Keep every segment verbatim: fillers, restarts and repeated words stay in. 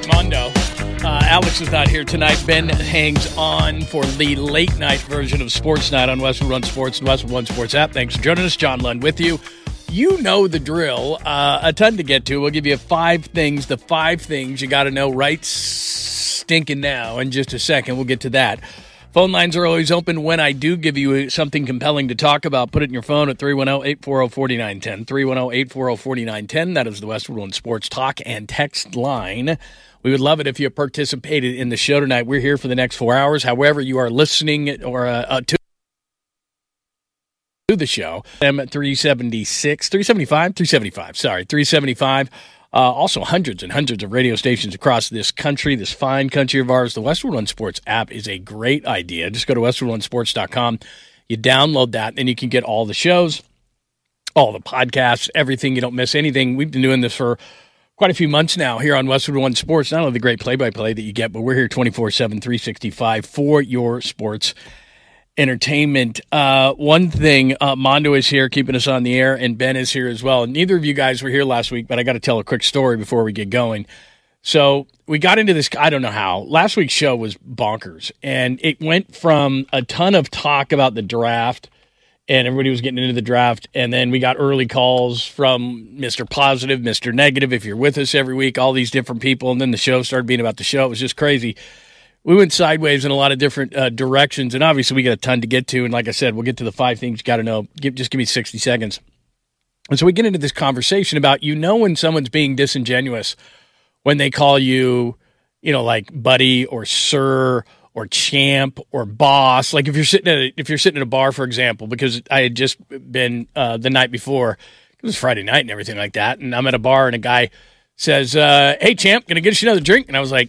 Mondo. Uh, Alex is not here tonight. Ben hangs on for the late night version of Sports Night on Westwood One Sports and Westwood One Sports app. Thanks for joining us. John Lund with you. You know the drill. Uh, a ton to get to. We'll give you five things, the five things you got to know right stinking now. In just a second, we'll get to that. Phone lines are always open when I do give you something compelling to talk about. Put it in your phone at three one zero, eight four zero, four nine one zero. three one zero, eight four zero, four nine one zero. That is the Westwood One Sports talk and text line. We would love it if you participated in the show tonight. We're here for the next four hours. However, you are listening or uh, uh, to the show. I'm at three seventy-six, three seventy-five, three seventy-five. Sorry, three seventy-five. Uh, also, hundreds and hundreds of radio stations across this country, this fine country of ours. The Westwood One Sports app is a great idea. Just go to westwood one sports dot com. You download that, and you can get all the shows, all the podcasts, everything. You don't miss anything. We've been doing this for quite a few months now here on Westwood One Sports. Not only the great play-by-play that you get, but we're here twenty-four seven, three sixty-five for your sports entertainment. Uh, one thing, uh, Mondo is here keeping us on the air, and Ben is here as well. Neither of you guys were here last week, but I got to tell a quick story before we get going. So we got into this, I don't know how. Last week's show was bonkers, and it went from a ton of talk about the draft, and everybody was getting into the draft, and then we got early calls from Mister Positive, Mister Negative, if you're with us every week, all these different people, and then the show started being about the show. It was just crazy. We went sideways in a lot of different uh, directions, and obviously we got a ton to get to. And like I said, we'll get to the five things you got to know. Give, just give me sixty seconds. And so we get into this conversation about, you know, when someone's being disingenuous, when they call you, you know, like buddy or sir or champ or boss. Like if you're sitting at a, if you're sitting at a bar, for example, because I had just been uh, the night before, it was Friday night and everything like that, and I'm at a bar and a guy says, uh, "Hey, champ, gonna get you another drink?" And I was like,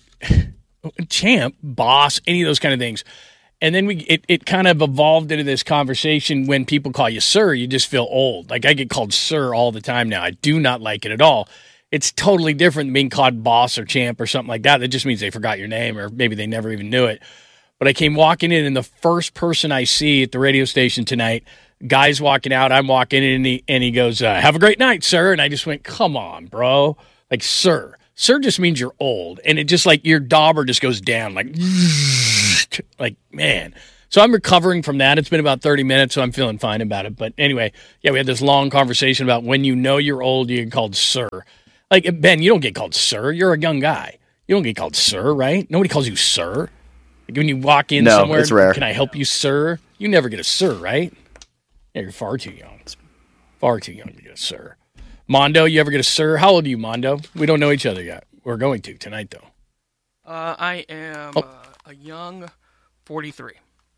champ, boss, any of those kind of things. And then we it, it kind of evolved into this conversation. When people call you sir, you just feel old. Like I get called sir all the time now. I do not like it at all. It's totally different than being called boss or champ or something like that. That just means they forgot your name, or maybe they never even knew it. But I came walking in, and the first person I see at the radio station tonight, guy's walking out, I'm walking in, and he, and he goes, uh, "Have a great night, sir." And I just went, come on, bro. Like, sir. Sir just means you're old, and it just like your dauber just goes down, like, like, man. So I'm recovering from that. It's been about thirty minutes, so I'm feeling fine about it. But anyway, yeah, we had this long conversation about when you know you're old, you get called sir. Like, Ben, you don't get called sir. You're a young guy. You don't get called sir, right? Nobody calls you sir. Like when you walk in no, somewhere, it's rare. "Can I help you, sir?" You never get a sir, right? Yeah, you're far too young. Far too young to get a sir. Mondo, you ever get a sir? How old are you, Mondo? We don't know each other yet. We're going to tonight, though. Uh, I am oh. uh, a young forty-three.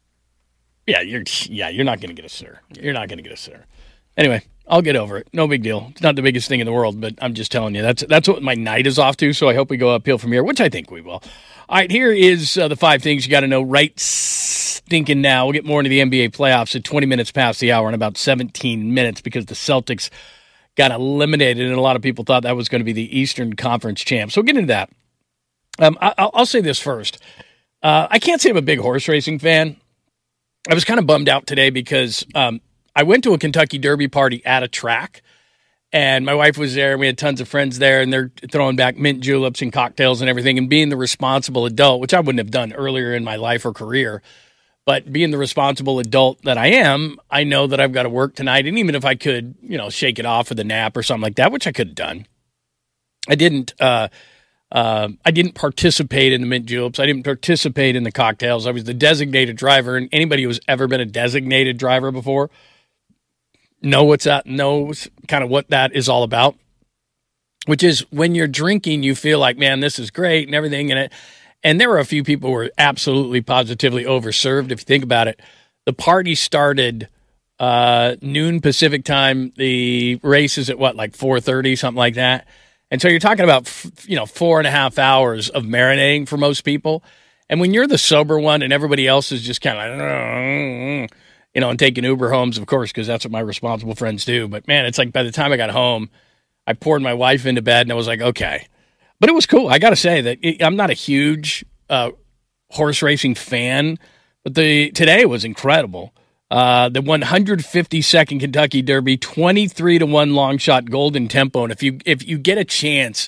Yeah, you're yeah, you're not going to get a sir. You're not going to get a sir. Anyway, I'll get over it. No big deal. It's not the biggest thing in the world, but I'm just telling you, that's that's what my night is off to, so I hope we go uphill from here, which I think we will. All right, here is uh, the five things you got to know right stinking now. We'll get more into the N B A playoffs at twenty minutes past the hour in about seventeen minutes because the Celtics got eliminated, and a lot of people thought that was going to be the Eastern Conference champ. So we'll get into that. Um, I, I'll say this first. Uh, I can't say I'm a big horse racing fan. I was kind of bummed out today because um, I went to a Kentucky Derby party at a track, and my wife was there, and we had tons of friends there, and they're throwing back mint juleps and cocktails and everything, and being the responsible adult, which I wouldn't have done earlier in my life or career, but being the responsible adult that I am, I know that I've got to work tonight. And even if I could, you know, shake it off with a nap or something like that, which I could have done, I didn't. Uh, uh, I didn't participate in the mint juleps. I didn't participate in the cocktails. I was the designated driver, and anybody who's ever been a designated driver before know what's that knows kind of what that is all about. Which is when you're drinking, you feel like, man, this is great and everything, and it. And there were a few people who were absolutely positively overserved. If you think about it, the party started uh, noon Pacific time. The race is at what, like four thirty, something like that. And so you're talking about, you know, four and a half hours of marinating for most people. And when you're the sober one and everybody else is just kind of like, you know, and taking Uber homes, of course, because that's what my responsible friends do. But man, it's like by the time I got home, I poured my wife into bed and I was like, okay. But it was cool. I got to say that it, I'm not a huge uh, horse racing fan, but the today was incredible. Uh, the one hundred fifty-second Kentucky Derby, twenty-three to one long shot Golden Tempo. And if you if you get a chance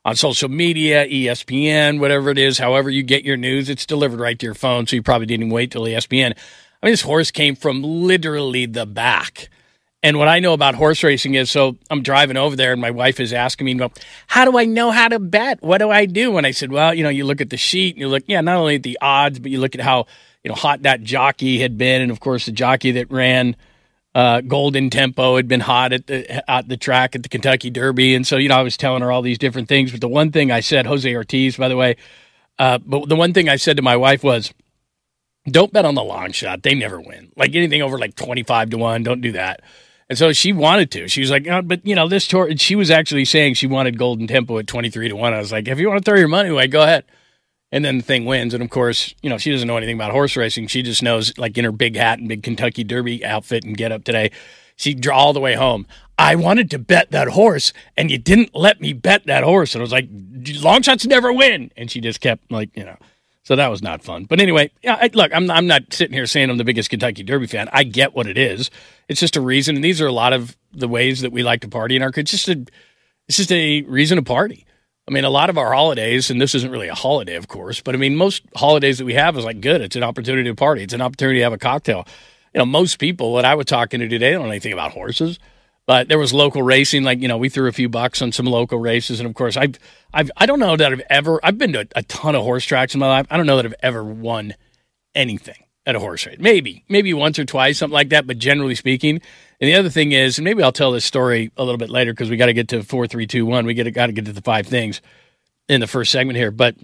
on social media, E S P N, whatever it is, however you get your news, it's delivered right to your phone, so you probably didn't even wait till E S P N. I mean, this horse came from literally the back. And what I know about horse racing is, so I'm driving over there, and my wife is asking me, well, how do I know how to bet? What do I do? And I said, well, you know, you look at the sheet, and you look, yeah, not only at the odds, but you look at how, you know, hot that jockey had been. And, of course, the jockey that ran uh, Golden Tempo had been hot at the, at the track at the Kentucky Derby. And so, you know, I was telling her all these different things. But the one thing I said, Jose Ortiz, by the way, uh, but the one thing I said to my wife was, don't bet on the long shot. They never win. Like anything over like twenty-five to one, don't do that. And so she wanted to. She was like, oh, but, you know, this tour, she was actually saying she wanted Golden Tempo at twenty-three to one. I was like, if you want to throw your money away, go ahead. And then the thing wins. And, of course, you know, she doesn't know anything about horse racing. She just knows, like, in her big hat and big Kentucky Derby outfit and get up today, she'd draw all the way home. I wanted to bet that horse, and you didn't let me bet that horse. And I was like, long shots never win. And she just kept, like, you know. So that was not fun. But anyway, yeah, I, look, I'm, I'm not sitting here saying I'm the biggest Kentucky Derby fan. I get what it is. It's just a reason. And these are a lot of the ways that we like to party in our country. It's just a, it's just a reason to party. I mean, a lot of our holidays, and this isn't really a holiday, of course, but I mean, most holidays that we have is like good. It's an opportunity to party. It's an opportunity to have a cocktail. You know, most people that I was talking to today don't know anything about horses. But there was local racing, like, you know, we threw a few bucks on some local races. And, of course, I've, I've, I don't know that I've ever – I've been to a, a ton of horse tracks in my life. I don't know that I've ever won anything at a horse race. Maybe. Maybe once or twice, something like that, but generally speaking. And the other thing is – and maybe I'll tell this story a little bit later because we got to get to four, three, two, one. We got to get to the five things in the first segment here. But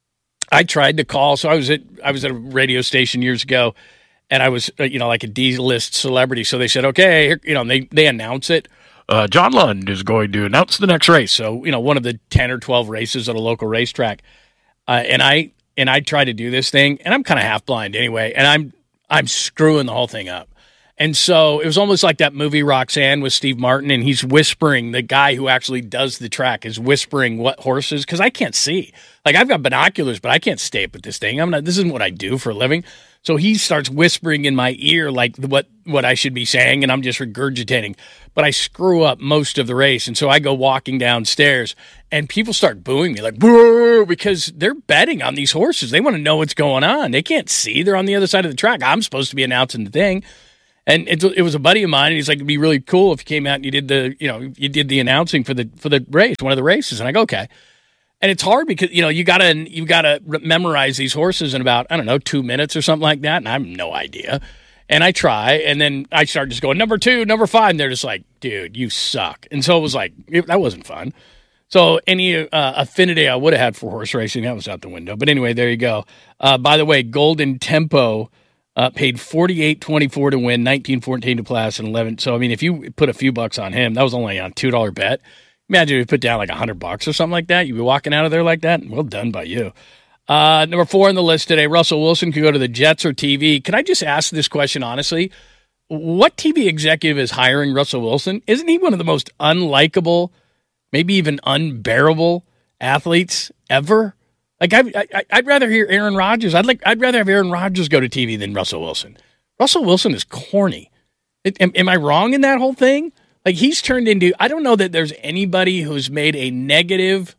I tried to call – so I was at I was at a radio station years ago. And I was, you know, like a D-list celebrity. So they said, okay, here, you know, they, they announce it. Uh, John Lund is going to announce the next race. So, you know, one of the ten or twelve races at a local racetrack. Uh, and I and I try to do this thing, and I'm kind of half blind anyway, and I'm I'm screwing the whole thing up. And so it was almost like that movie Roxanne with Steve Martin, and he's whispering, the guy who actually does the track is whispering what horses, because I can't see. Like, I've got binoculars, but I can't stay up with this thing. I'm not, this isn't what I do for a living. So he starts whispering in my ear like what, what I should be saying, and I'm just regurgitating. But I screw up most of the race, and so I go walking downstairs, and people start booing me like, boo, because they're betting on these horses. They want to know what's going on. They can't see. They're on the other side of the track. I'm supposed to be announcing the thing. And it, it was a buddy of mine, and he's like, it'd be really cool if you came out and you did the, you know, you did the announcing for the for the race, one of the races. And I go, okay. And it's hard because, you know, you gotta you gotta memorize these horses in about, I don't know, two minutes or something like that. And I have no idea. And I try, and then I start just going number two, number five, and they're just like, dude, you suck. And so it was like, it, that wasn't fun. So any uh, affinity I would have had for horse racing, that was out the window. But anyway, there you go. Uh, by the way, Golden Tempo uh, paid forty-eight twenty-four to win, nineteen fourteen to pass, and eleven. So I mean, if you put a few bucks on him, that was only on a two dollar bet. Imagine if you put down like a hundred bucks or something like that. You'd be walking out of there like that. Well done by you. Uh, number four on the list today, Russell Wilson could go to the Jets or T V. Can I just ask this question honestly? What T V executive is hiring Russell Wilson? Isn't he one of the most unlikable, maybe even unbearable athletes ever? Like I, I, I'd rather hear Aaron Rodgers. I'd like. I'd rather have Aaron Rodgers go to T V than Russell Wilson. Russell Wilson is corny. It, am, am I wrong in that whole thing? Like he's turned into. I don't know that there's anybody who's made a negative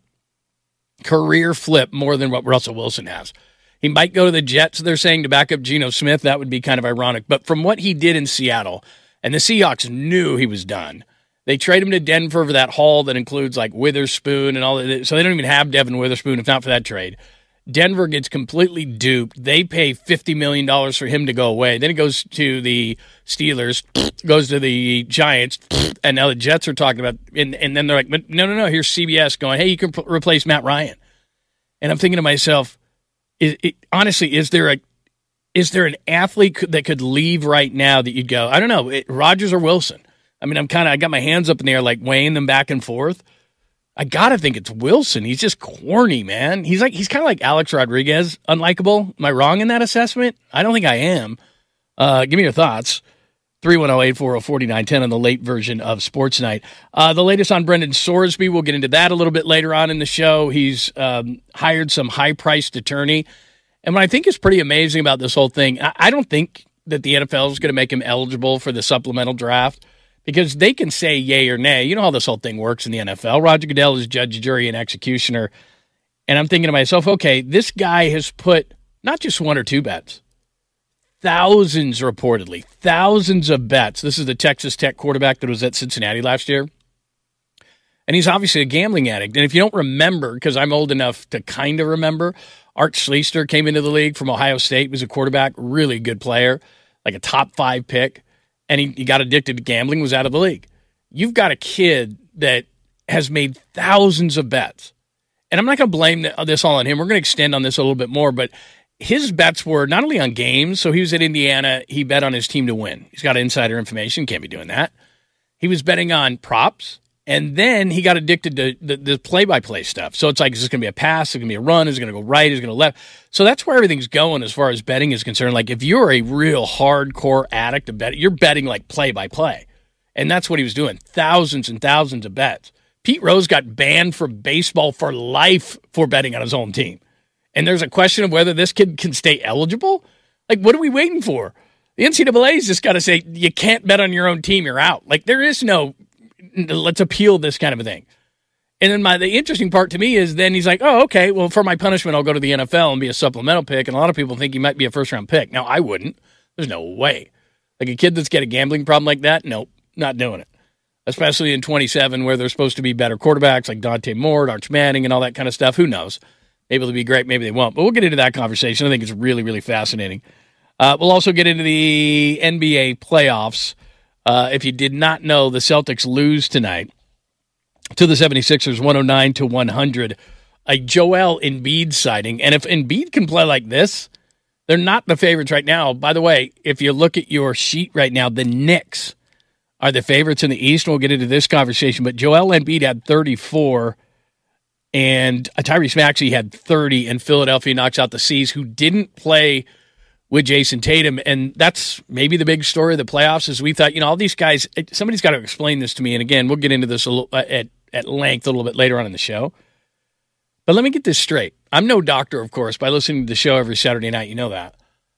career flip more than what Russell Wilson has. He might go to the Jets, they're saying, to back up Geno Smith. That would be kind of ironic. But from what he did in Seattle, and the Seahawks knew he was done. They trade him to Denver for that haul that includes like Witherspoon and all that. So they don't even have Devin Witherspoon if not for that trade. Denver gets completely duped. They pay fifty million dollars for him to go away. Then it goes to the Steelers, goes to the Giants, and now the Jets are talking about, and, and then they're like, but no, no, no, here's C B S going, hey, you can p- replace Matt Ryan. And I'm thinking to myself, is, it, honestly, is there a is there an athlete that could leave right now that you'd go, I don't know, it, Rodgers or Wilson? I mean, I'm kind of, I got my hands up in the air, like weighing them back and forth. I got to think it's Wilson. He's just corny, man. He's like, he's kind of like Alex Rodriguez, unlikable. Am I wrong in that assessment? I don't think I am. Uh, give me your thoughts. three one zero, eight four zero, four nine one zero on the late version of Sports Night. Uh, the latest on Brendan Sorsby. We'll get into that a little bit later on in the show. He's um, hired some high-priced attorney. And what I think is pretty amazing about this whole thing, I, I don't think that the N F L is going to make him eligible for the supplemental draft. because they can say yay or nay. You know how this whole thing works in the N F L. Roger Goodell is judge, jury, and executioner. And I'm thinking to myself, okay, this guy has put not just one or two bets, thousands reportedly, thousands of bets. This is the Texas Tech quarterback that was at Cincinnati last year. And he's obviously a gambling addict. And if you don't remember, because I'm old enough to kind of remember, Art Schlichter came into the league from Ohio State, was a quarterback, really good player, like a top five pick. And he, he got addicted to gambling, was out of the league. You've got a kid that has made thousands of bets. And I'm not going to blame this all on him. We're going to extend on this a little bit more, but his bets were not only on games. So he was at Indiana. He bet on his team to win. He's got insider information. Can't be doing that. He was betting on props. And then he got addicted to the, the play-by-play stuff. So it's like, is this going to be a pass? Is it going to be a run? Is it going to go right? Is it going to left? So that's where everything's going as far as betting is concerned. Like, if you're a real hardcore addict of betting, you're betting like play-by-play. And that's what he was doing. Thousands and thousands of bets. Pete Rose got banned from baseball for life for betting on his own team. And there's a question of whether this kid can stay eligible? Like, what are we waiting for? The N C double A's just got to say, you can't bet on your own team, you're out. Like, there is no... let's appeal this kind of a thing. And then my the interesting part to me is then he's like, oh, okay, well, for my punishment, I'll go to the N F L and be a supplemental pick. And a lot of people think he might be a first-round pick. Now, I wouldn't. There's no way. Like a kid that's got a gambling problem like that, nope, not doing it. Especially in twenty-seven where there's supposed to be better quarterbacks like Dante Moore, Arch Manning, and all that kind of stuff. Who knows? Maybe they'll be great, maybe they won't. But we'll get into that conversation. I think it's really, really fascinating. Uh, we'll also get into the N B A playoffs. Uh, if you did not know, the Celtics lose tonight to the seventy-sixers, one oh nine to one hundred. A Joel Embiid sighting. And if Embiid can play like this, they're not the favorites right now. By the way, if you look at your sheet right now, the Knicks are the favorites in the East. We'll get into this conversation. But Joel Embiid had thirty-four, and Tyrese Maxey had thirty, and Philadelphia knocks out the C's, who didn't play with Jason Tatum. And that's maybe the big story of the playoffs is we thought, you know, all these guys, somebody's got to explain this to me. And again, we'll get into this a little, uh, at, at length a little bit later on in the show. But let me get this straight. I'm no doctor, of course. By listening to the show every Saturday night, you know that.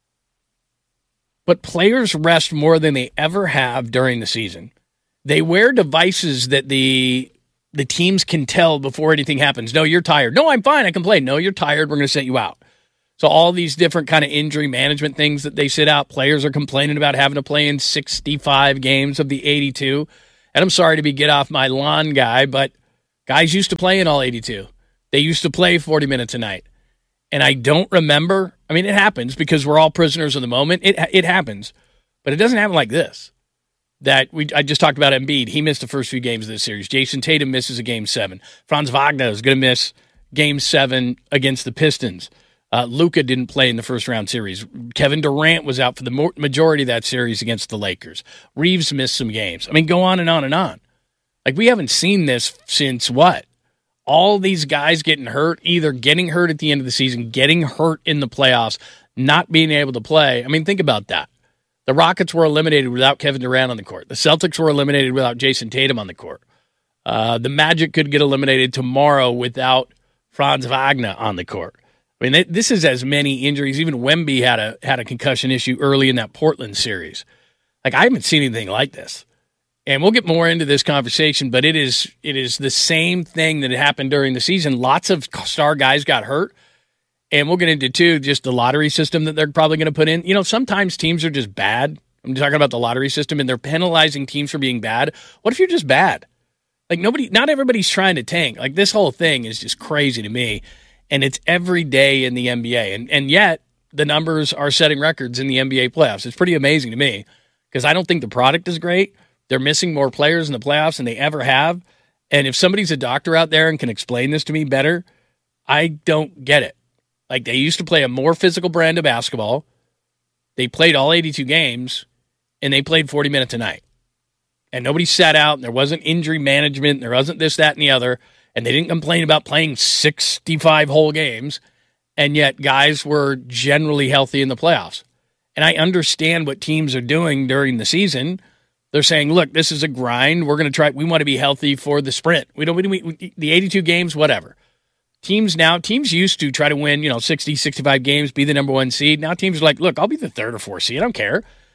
But players rest more than they ever have during the season. They wear devices that the the teams can tell before anything happens. No, you're tired. No, I'm fine. I can play. No, you're tired. We're going to set you out. So all these different kind of injury management things that they sit out, players are complaining about having to play in sixty-five games of the eighty-two. And I'm sorry to be get off my lawn guy, but guys used to play in all eighty-two. They used to play forty minutes a night. And I don't remember. I mean, it happens because we're all prisoners of the moment. It it happens. But it doesn't happen like this. That we I just talked about Embiid. He missed the first few games of this series. Jason Tatum misses a game seven. Franz Wagner is going to miss game seven against the Pistons. Uh, Luka didn't play in the first round series. Kevin Durant was out for the majority of that series against the Lakers. Reeves missed some games. I mean, go on and on and on. Like, we haven't seen this since what? All these guys getting hurt, either getting hurt at the end of the season, getting hurt in the playoffs, not being able to play. I mean, think about that. The Rockets were eliminated without Kevin Durant on the court. The Celtics were eliminated without Jason Tatum on the court. Uh, the Magic could get eliminated tomorrow without Franz Wagner on the court. I mean, this is as many injuries. Even Wemby had a had a concussion issue early in that Portland series. Like, I haven't seen anything like this. And we'll get more into this conversation, but it is it is the same thing that happened during the season. Lots of star guys got hurt. And we'll get into, too, just the lottery system that they're probably going to put in. You know, sometimes teams are just bad. I'm talking about the lottery system, and they're penalizing teams for being bad. What if you're just bad? Like, nobody, not everybody's trying to tank. Like, this whole thing is just crazy to me. And it's every day in the N B A. And and yet, the numbers are setting records in the N B A playoffs. It's pretty amazing to me because I don't think the product is great. They're missing more players in the playoffs than they ever have. And if somebody's a doctor out there and can explain this to me better, I don't get it. Like, they used to play a more physical brand of basketball. They played all eighty-two games, and they played forty minutes a night. And nobody sat out, and there wasn't injury management, and there wasn't this, that, and the other. And they didn't complain about playing sixty-five whole games, and yet guys were generally healthy in the playoffs. And I understand what teams are doing during the season. They're saying, look, this is a grind. We're going to try. We want to be healthy for the sprint. We don't, we, we, the eighty-two games, whatever. Teams now, teams used to try to win, you know, sixty, sixty-five games, be the number one seed. Now teams are like, look, I'll be the third or fourth seed. I don't care.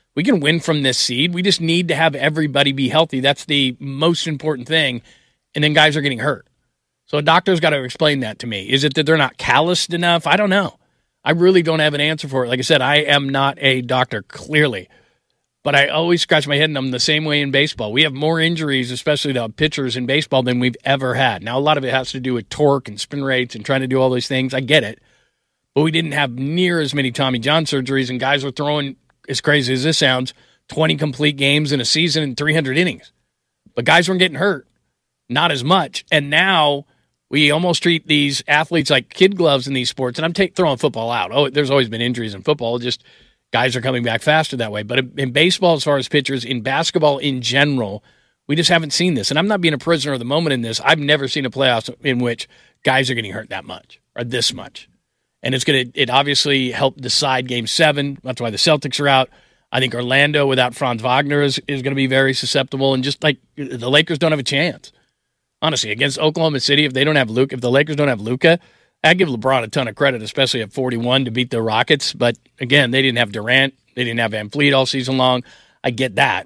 We can win from this seed. We just need to have everybody be healthy. That's the most important thing. And then guys are getting hurt. So a doctor's got to explain that to me. Is it that they're not calloused enough? I don't know. I really don't have an answer for it. Like I said, I am not a doctor, clearly. But I always scratch my head, and I'm the same way in baseball. We have more injuries, especially to pitchers in baseball, than we've ever had. Now, a lot of it has to do with torque and spin rates and trying to do all those things. I get it. But we didn't have near as many Tommy John surgeries, and guys were throwing, as crazy as this sounds, twenty complete games in a season and three hundred innings. But guys weren't getting hurt. Not as much. And now we almost treat these athletes like kid gloves in these sports. And I'm take, throwing football out. Oh, there's always been injuries in football. Just guys are coming back faster that way. But in baseball, as far as pitchers, in basketball in general, we just haven't seen this. And I'm not being a prisoner of the moment in this. I've never seen a playoffs in which guys are getting hurt that much or this much. And it's going to, it obviously helped decide game seven. That's why the Celtics are out. I think Orlando without Franz Wagner is, is going to be very susceptible. And just like the Lakers don't have a chance. Honestly, against Oklahoma City, if they don't have Luka, if the Lakers don't have Luka, I'd give LeBron a ton of credit, especially at forty-one to beat the Rockets. But again, they didn't have Durant. They didn't have Van Fleet all season long. I get that.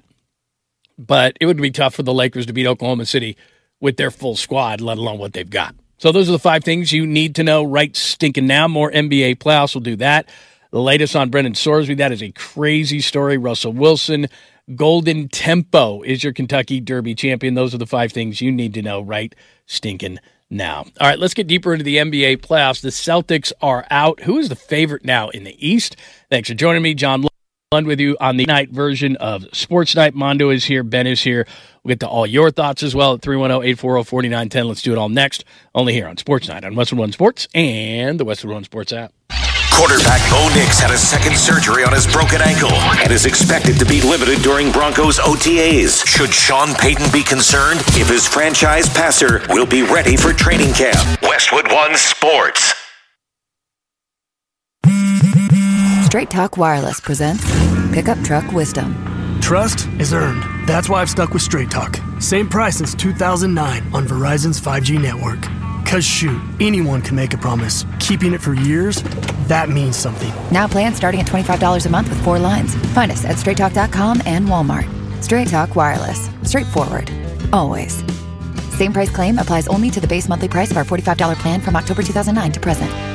But it would be tough for the Lakers to beat Oklahoma City with their full squad, let alone what they've got. So those are the five things you need to know right stinking now. More N B A playoffs will do that. The latest on Brendan Sorsby, that is a crazy story. Russell Wilson, Golden Tempo is your Kentucky Derby champion. Those are the five things you need to know right stinking now. All right, let's get deeper into the N B A playoffs. The Celtics are out. Who is the favorite now in the East? Thanks for joining me. John Lund with you on the night version of Sports Night. Mondo is here. Ben is here. We'll get to all your thoughts as well at three one zero, eight four zero, four nine one zero. Let's do it all next, only here on Sports Night on Westwood One Sports and the Westwood One Sports app. Quarterback Bo Nix had a second surgery on his broken ankle and is expected to be limited during Broncos O T As. Should Sean Payton be concerned if his franchise passer will be ready for training camp? Westwood One Sports. Straight Talk Wireless presents Pickup Truck Wisdom. Trust is earned. That's why I've stuck with Straight Talk. Same price since two thousand nine on Verizon's five G network. Cause shoot, anyone can make a promise. Keeping it for years, that means something. Now plans starting at twenty-five dollars a month with four lines. Find us at straight talk dot com and Walmart. Straight Talk Wireless. Straightforward. Always. Same price claim applies only to the base monthly price of our forty-five dollars plan from October two thousand nine to present.